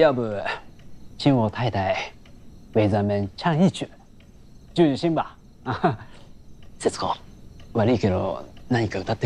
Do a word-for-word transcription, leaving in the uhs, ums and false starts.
要不，请我太太为咱们唱一曲，助助兴吧。啊，節子，悪いけど何か歌ってくれる？